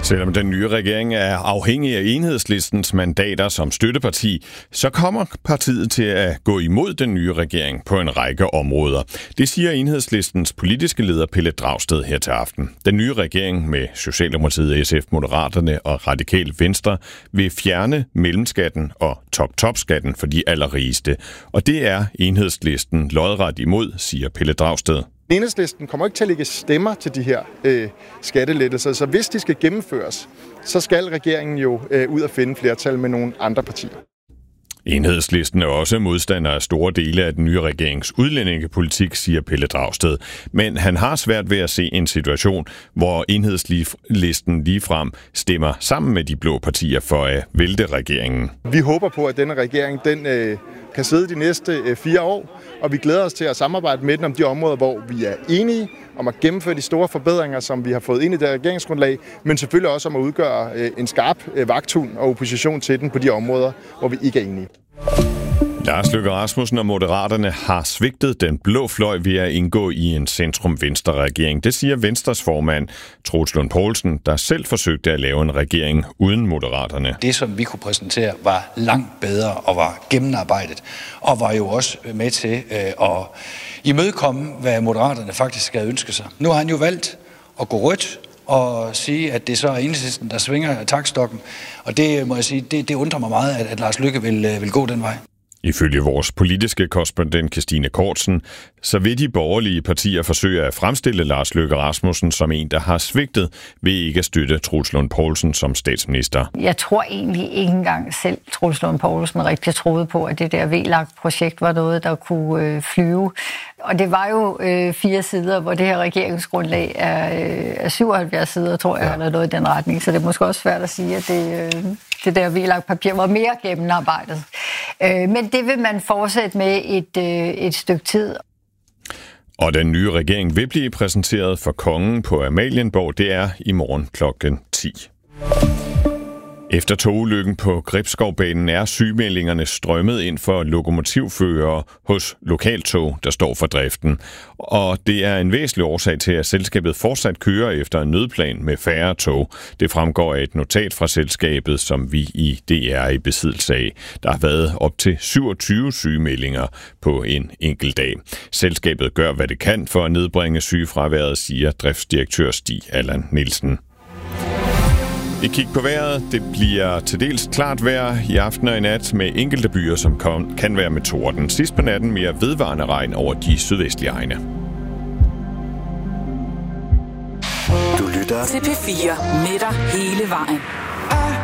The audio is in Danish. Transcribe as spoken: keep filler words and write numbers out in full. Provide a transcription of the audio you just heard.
Selvom den nye regering er afhængig af Enhedslistens mandater som støtteparti, så kommer partiet til at gå imod den nye regering på en række områder. Det siger Enhedslistens politiske leder Pelle Dragsted her til aften. Den nye regering med Socialdemokratiet, S F, Moderaterne og Radikale Venstre vil fjerne mellemskatten og top-top-skatten for de allerrigeste. Og det er Enhedslisten lodret imod, siger Pelle Dragsted. Enhedslisten kommer ikke til at lægge stemmer til de her øh, skattelettelser, så hvis de skal gennemføres, så skal regeringen jo øh, ud og finde flertal med nogle andre partier. Enhedslisten er også modstander af store dele af den nye regerings udlændingepolitik, siger Pelle Dragsted. Men han har svært ved at se en situation, hvor Enhedslisten ligefrem stemmer sammen med de blå partier for at vælte regeringen. Vi håber på, at denne regering den, øh, kan sidde de næste øh, fire år, og vi glæder os til at samarbejde med den om de områder, hvor vi er enige om at gennemføre de store forbedringer, som vi har fået ind i det regeringsgrundlag, men selvfølgelig også om at udgøre øh, en skarp øh, vagthund og opposition til den på de områder, hvor vi ikke er enige. Lars Løkke Rasmussen og Moderaterne har svigtet den blå fløj ved at indgå i en centrum-venstre-regering. Det siger Venstres formand, Troels Lund Poulsen, der selv forsøgte at lave en regering uden Moderaterne. Det, som vi kunne præsentere, var langt bedre og var gennemarbejdet, og var jo også med til øh, at imødekomme, hvad Moderaterne faktisk havde ønsket sig. Nu har han jo valgt at gå rødt og sige, at det så er Enhedslisten, der svinger taktstokken. Og det må jeg sige, det, det undrer mig meget, at, at Lars Løkke vil, vil gå den vej. Ifølge vores politiske korrespondent Christine Kortsen, så vil de borgerlige partier forsøge at fremstille Lars Løkke Rasmussen som en, der har svigtet ved ikke at støtte Troels Lund Poulsen som statsminister. Jeg tror egentlig ikke engang selv, Troels Lund Poulsen rigtig troede på, at det der V L A K-projekt var noget, der kunne øh, flyve. Og det var jo øh, fire sider, hvor det her regeringsgrundlag er, øh, er syvoghalvfjerds sider, tror jeg, ja. Eller noget i den retning. Så det er måske også svært at sige, at det, øh, det der V L A K-papir var mere gennemarbejdet. Øh, men det vil man fortsætte med et, øh, et stykke tid. Og den nye regering vil blive præsenteret for kongen på Amalienborg. Det er i morgen klokken ti. Efter togulykken på Gribskovbanen er sygemeldingerne strømmet ind for lokomotivførere hos Lokaltog, der står for driften. Og det er en væsentlig årsag til, at selskabet fortsat kører efter en nødplan med færre tog. Det fremgår af et notat fra selskabet, som vi i D R er i besiddelse af. Der har været op til syvogtyve sygemeldinger på en enkelt dag. Selskabet gør, hvad det kan for at nedbringe sygefraværet, siger driftsdirektør Stig Allan Nielsen. Et kig på vejret. Det bliver til dels klart vejr i aften og i nat med enkelte byer, som kan være med torden. Sidst på natten mere vedvarende regn over de sydvestlige egne. Du lytter til P fire med dig hele vejen.